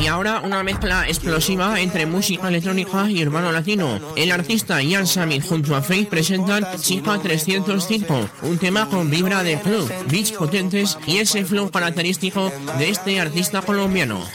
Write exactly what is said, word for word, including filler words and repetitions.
Y ahora una mezcla explosiva entre música electrónica y urbano latino. El artista Ian Summit junto a Faith presentan Chica trescientos cinco, un tema con vibra de club, beats potentes y ese flow característico de este artista colombiano.